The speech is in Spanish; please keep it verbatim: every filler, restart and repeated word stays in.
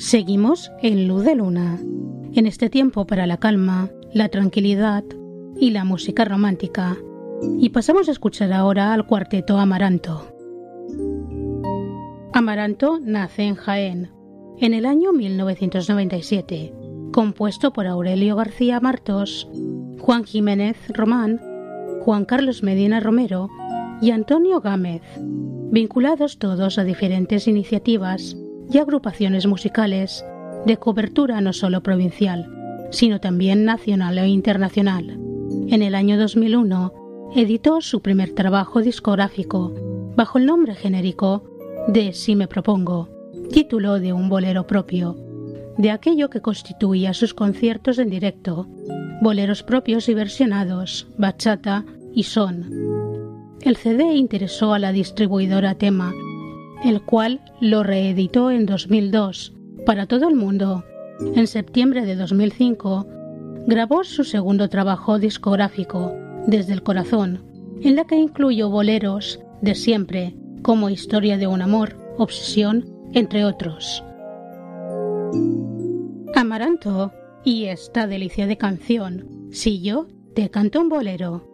Seguimos en Luz de Luna, en este tiempo para la calma, la tranquilidad y la música romántica. Y pasamos a escuchar ahora al cuarteto Amaranto. Amaranto nace en Jaén, en el año mil novecientos noventa y siete, compuesto por Aurelio García Martos, Juan Jiménez Román, Juan Carlos Medina Romero y Antonio Gámez, vinculados todos a diferentes iniciativas y agrupaciones musicales de cobertura no solo provincial, sino también nacional e internacional. En el año dos mil uno editó su primer trabajo discográfico bajo el nombre genérico de Si me propongo, título de un bolero propio, de aquello que constituía sus conciertos en directo, boleros propios y versionados, bachata y son. El C D interesó a la distribuidora Tema, el cual lo reeditó en dos mil dos para todo el mundo. En septiembre de dos mil cinco grabó su segundo trabajo discográfico, Desde el Corazón, en la que incluyó boleros de siempre, como Historia de un amor, Obsesión, entre otros. Amaranto y esta delicia de canción, Si yo te canto un bolero.